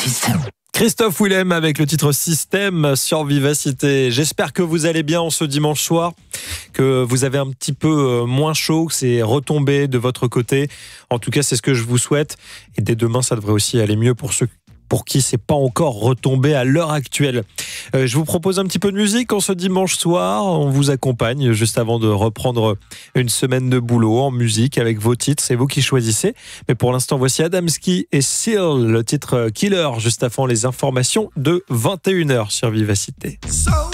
Christophe Willem avec le titre Système sur Vivacité. J'espère que vous allez bien en ce dimanche soir, que vous avez un petit peu moins chaud, que c'est retombé de votre côté. En tout cas, c'est ce que je vous souhaite. Et dès demain, ça devrait aussi aller mieux pour ceux pour qui c'est pas encore retombé à l'heure actuelle. Je vous propose un petit peu de musique en ce dimanche soir. On vous accompagne juste avant de reprendre une semaine de boulot en musique avec vos titres. C'est vous qui choisissez. Mais pour l'instant, voici Adamski et Seal, le titre Killer, juste avant les informations de 21h sur Vivacité.